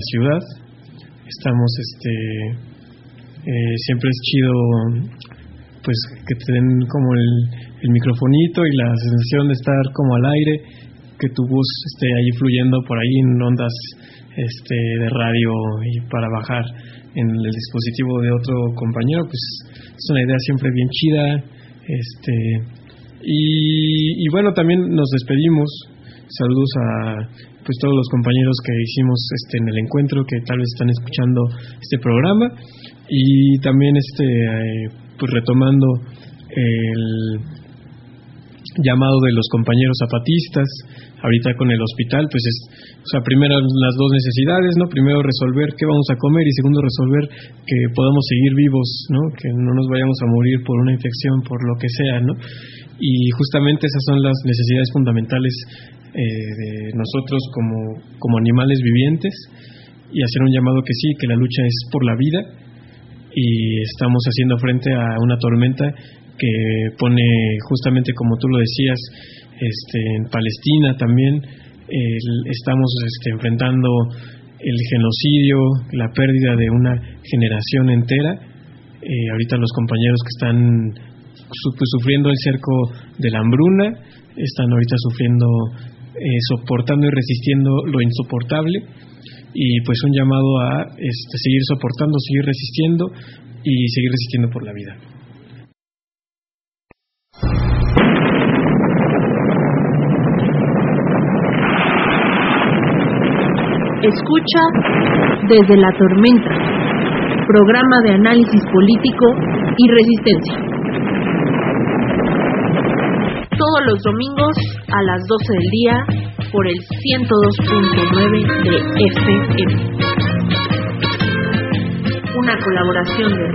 ciudad. Estamos, siempre es chido, pues, que te den como el microfonito y la sensación de estar como al aire, que tu voz esté ahí fluyendo por ahí en ondas de radio y para bajar en el dispositivo de otro compañero, pues es una idea siempre bien chida. Y bueno, también nos despedimos. Saludos a pues todos los compañeros que hicimos en el encuentro, que tal vez están escuchando este programa, y también pues retomando el llamado de los compañeros zapatistas ahorita con el hospital, pues primero las dos necesidades, ¿no? Primero resolver qué vamos a comer, y segundo resolver que podamos seguir vivos, ¿no? Que no nos vayamos a morir por una infección, por lo que sea, ¿no? Y justamente esas son las necesidades fundamentales de nosotros como animales vivientes, y hacer un llamado que sí, que la lucha es por la vida, y estamos haciendo frente a una tormenta que pone, justamente como tú lo decías, en Palestina también estamos enfrentando el genocidio, la pérdida de una generación entera. Ahorita los compañeros que están sufriendo el cerco de la hambruna están ahorita sufriendo, soportando y resistiendo lo insoportable, y pues un llamado a seguir soportando, seguir resistiendo y seguir resistiendo por la vida. Escucha Desde la Tormenta, programa de análisis político y resistencia. Todos los domingos a las 12 del día por el 102.9 de FM. Una colaboración de